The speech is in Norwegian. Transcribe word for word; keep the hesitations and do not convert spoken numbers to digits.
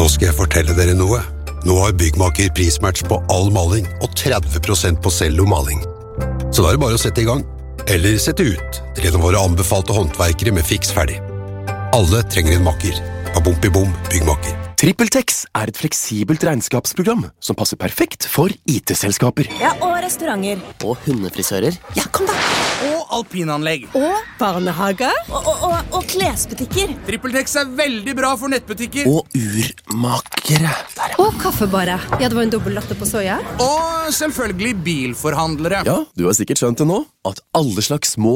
Nå skal jeg fortelle dere noe. Nå har Byggmaker prismatch på all maling og tretti prosent på cello maling. Så da er det bare å sette i gang. Eller sette ut til en av våre anbefalte håndverkere med fiks ferdig. Alle trenger en makker. Bom-i-bom, Byggmaker. TrippelTex er et fleksibelt regnskapsprogram som passer perfekt for I T-selskaper. Ja, og restauranter. Og hundefrisører. Ja, kom da. Og alpinanlegg. Og barnehager. Og, og, og, og klesbutikker. TrippelTex er veldig bra for nettbutikker. Og urmakere. Der, ja. Og kaffebarer. Ja, det var en dobbelt latte på soja. Og selvfølgelig bilforhandlere. Ja, du har sikkert skjønt det nå, at alle slags små